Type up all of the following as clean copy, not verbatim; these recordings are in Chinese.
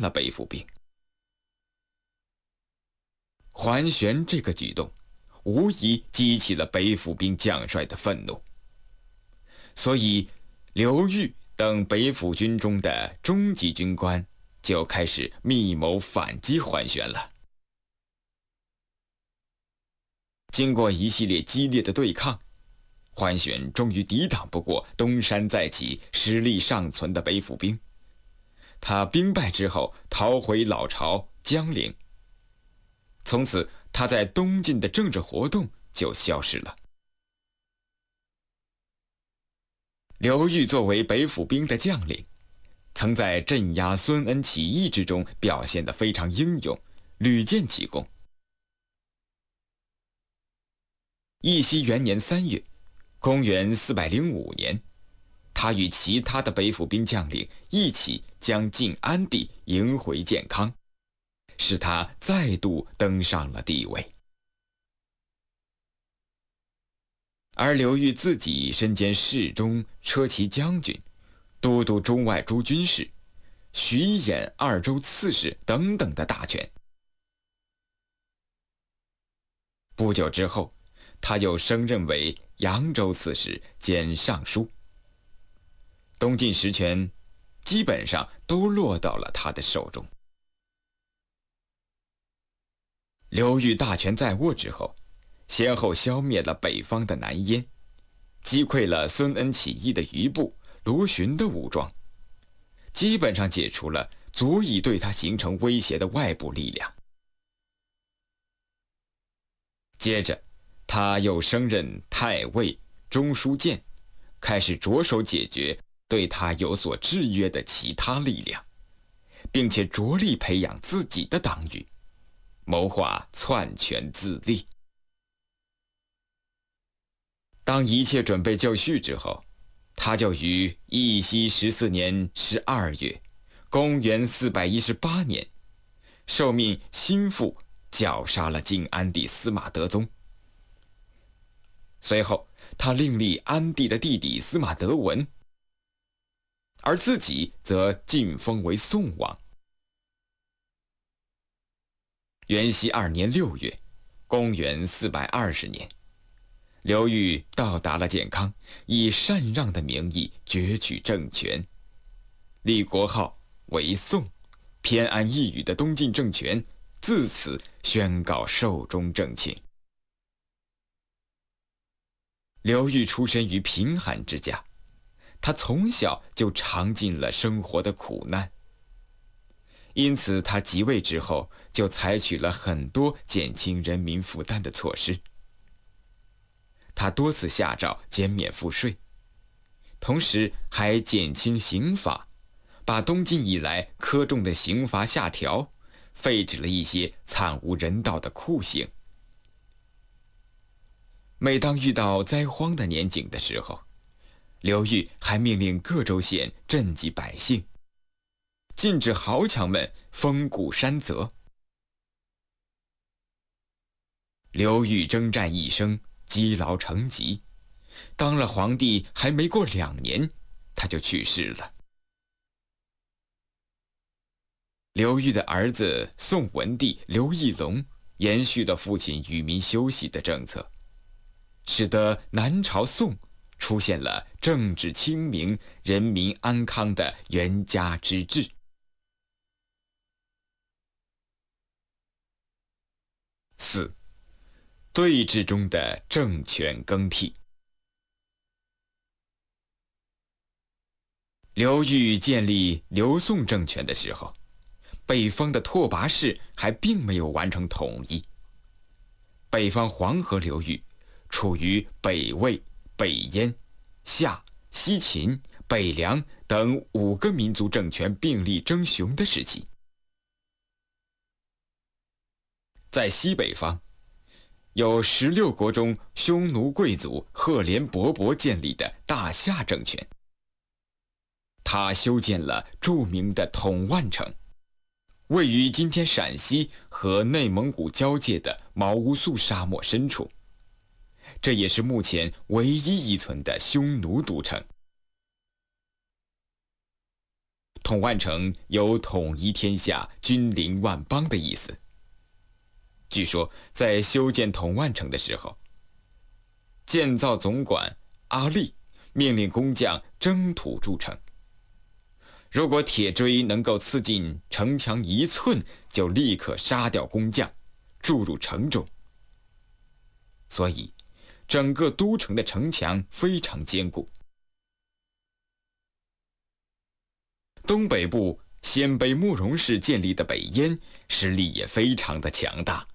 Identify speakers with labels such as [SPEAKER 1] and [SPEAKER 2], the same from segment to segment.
[SPEAKER 1] 了北府兵。桓玄这个举动无疑激起了北府兵将帅的愤怒，所以刘裕等北府军中的中级军官就开始密谋反击桓玄了。经过一系列激烈的对抗，桓玄终于抵挡不过东山再起、实力尚存的北府兵。他兵败之后逃回老巢江陵，从此他在东晋的政治活动就消失了。刘裕作为北府兵的将领，曾在镇压孙恩起义之中表现得非常英勇，屡建奇功。义熙元年3月，公元405年，他与其他的北府兵将领一起将晋安帝迎回建康，使他再度登上了帝位。而刘裕自己身兼侍中、车骑将军、都督中外诸军事、徐兖2州刺史等等的大权。不久之后，他又升任为扬州刺史兼尚书，东晋实权基本上都落到了他的手中。刘裕大权在握之后，先后消灭了北方的南燕，击溃了孙恩起义的余部、卢循的武装，基本上解除了足以对他形成威胁的外部力量。接着他又升任太尉、中书监，开始着手解决对他有所制约的其他力量，并且着力培养自己的党羽，谋划篡权自立。当一切准备就绪之后，他就于义熙14年12月，公元418年，受命心腹绞杀了晋安帝司马德宗。随后他另立安帝的弟弟司马德文，而自己则晋封为宋王。元熙2年6月，公元420年，刘裕到达了建康，以禅让的名义攫取政权，立国号为宋，偏安一隅的东晋政权自此宣告寿终正寝。刘裕出身于贫寒之家，他从小就尝尽了生活的苦难，因此他即位之后就采取了很多减轻人民负担的措施。他多次下诏减免赋税，同时还减轻刑罚，把东晋以来苛重的刑罚下调，废止了一些惨无人道的酷刑。每当遇到灾荒的年景的时候，刘裕还命令各州县赈济百姓，禁止豪强们风谷山泽。刘裕征战一生，积劳成疾，当了皇帝还没过2年，他就去世了。刘裕的儿子宋文帝刘义隆延续了父亲与民休息的政策，使得南朝宋出现了政治清明、人民安康的元嘉之治。4. 对峙中的政权更替。刘裕建立刘宋政权的时候，北方的拓跋氏还并没有完成统一。北方黄河流域处于北魏、北燕、夏、西秦、北凉等5个民族政权并立争雄的时期。在西北方，有16国中匈奴贵族赫连勃勃建立的大夏政权。他修建了著名的统万城，位于今天陕西和内蒙古交界的毛乌素沙漠深处，这也是目前唯一遗存的匈奴都城。 统万城有统一天下、君临万邦的意思。据说在修建统万城的时候，建造总管阿力命令工匠征土筑城，如果铁锥能够刺进城墙1寸，就立刻杀掉工匠，注入城中。所以整个都城的城墙非常坚固。东北部鲜卑慕容氏建立的北燕实力也非常的强大，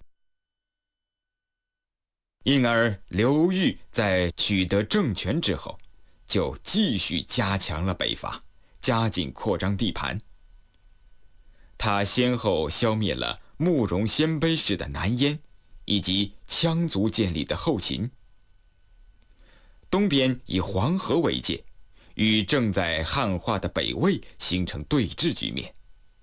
[SPEAKER 1] 因而刘裕在取得政权之后，就继续加强了北伐，加紧扩张地盘。他先后消灭了慕容鲜卑氏的南燕，以及羌族建立的后秦。东边以黄河为界，与正在汉化的北魏形成对峙局面。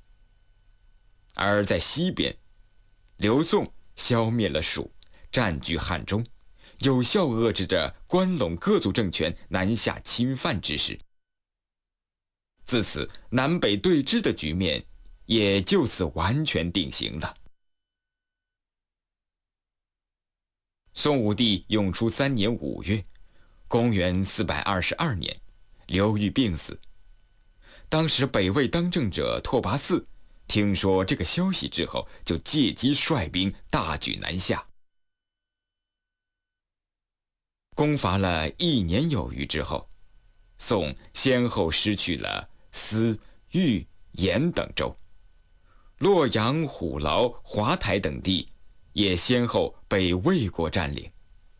[SPEAKER 1] 而在西边，刘宋消灭了蜀，占据汉中，有效遏制着关陇各族政权南下侵犯之势。自此，南北对峙的局面也就此完全定型了。宋武帝永初3年5月，公元422年，刘裕病死。当时北魏当政者拓跋嗣听说这个消息之后，就借机率兵大举南下。攻伐了1年有余之后，宋先后失去了司、豫、延等州，洛阳、虎牢、华台等地也先后被魏国占领。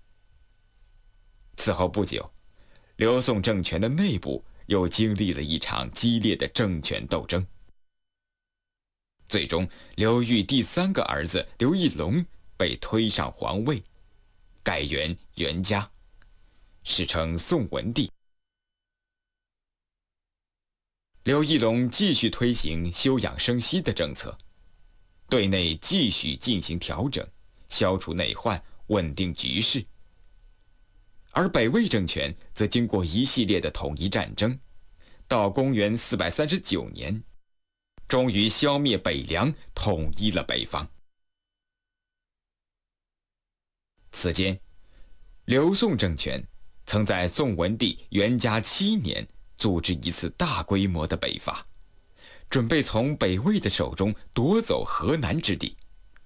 [SPEAKER 1] 此后不久，刘宋政权的内部又经历了一场激烈的政权斗争。最终，刘裕第3个儿子刘义隆被推上皇位，改元元嘉，史称宋文帝。刘义隆继续推行休养生息的政策，对内继续进行调整，消除内患，稳定局势。而北魏政权则经过一系列的统一战争，到公元439年，终于消灭北凉，统一了北方。此间，刘宋政权曾在宋文帝元嘉7年组织一次大规模的北伐，准备从北魏的手中夺走河南之地。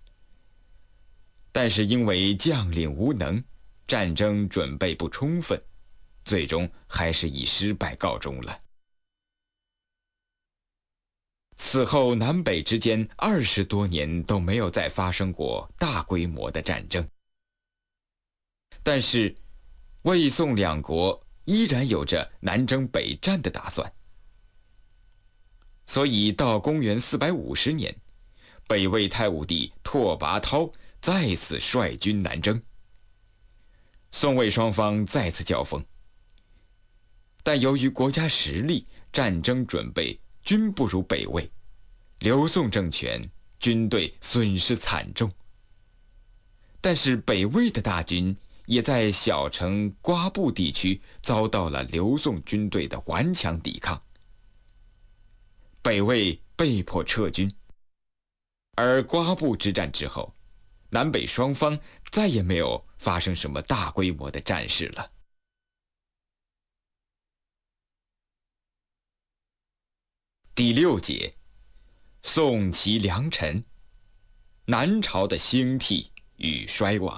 [SPEAKER 1] 但是因为将领无能，战争准备不充分，最终还是以失败告终了。此后南北之间20多年都没有再发生过大规模的战争，但是魏宋两国依然有着南征北战的打算。所以到公元450年，北魏太武帝拓跋焘再次率军南征，宋魏双方再次交锋。但由于国家实力、战争准备均不如北魏，刘宋政权军队损失惨重。但是北魏的大军也在小城瓜埠地区遭到了刘宋军队的顽强抵抗，北魏被迫撤军。而瓜埠之战之后，南北双方再也没有发生什么大规模的战事了。第6节，宋齐梁陈，南朝的兴替与衰亡。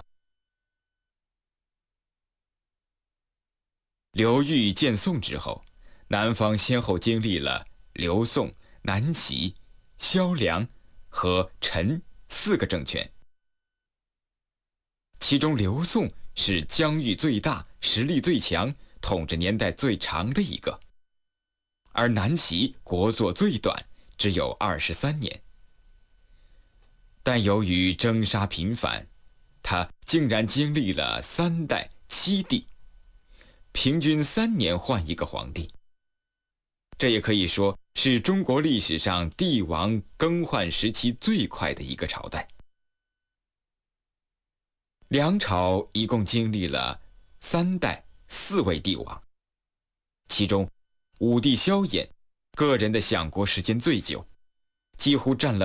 [SPEAKER 1] 刘裕建宋之后，南方先后经历了刘宋、南齐、萧梁和陈4个政权。其中刘宋是疆域最大、实力最强、统治年代最长的一个，而南齐国祚最短，只有23年。但由于征杀频繁，他竟然经历了3代7帝，平均3年换一个皇帝。这也可以说是中国历史上帝王更换时期最快的一个朝代。梁朝一共经历了3代4位帝王，其中武帝萧衍个人的享国时间最久，几乎占了